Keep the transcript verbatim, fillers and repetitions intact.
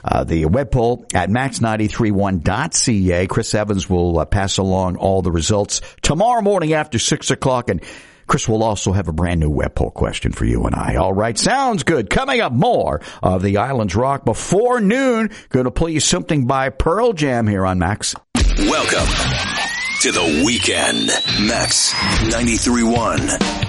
uh, the web poll at max nine three one dot c a. Chris Evans will uh, pass along all the results tomorrow morning after six o'clock, and Chris will also have a brand new web poll question for you and I. All right, sounds good. Coming up, more of the Islands Rock before noon. Going to play you something by Pearl Jam here on Max. Welcome to the weekend. Max ninety-three point one.